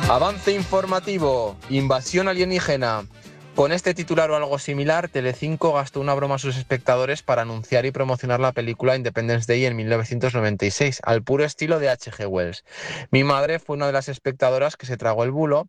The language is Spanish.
Avance informativo, invasión alienígena. Con este titular o algo similar, Telecinco gastó una broma a sus espectadores para anunciar y promocionar la película Independence Day en 1996, al puro estilo de H.G. Wells. Mi madre fue una de las espectadoras que se tragó el bulo